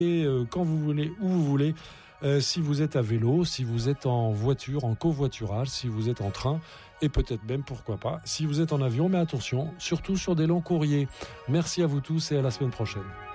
quand vous voulez, où vous voulez. Si vous êtes à vélo, si vous êtes en voiture, en covoiturage, si vous êtes en train et peut-être même, pourquoi pas, si vous êtes en avion. Mais attention, surtout sur des longs courriers. Merci à vous tous et à la semaine prochaine.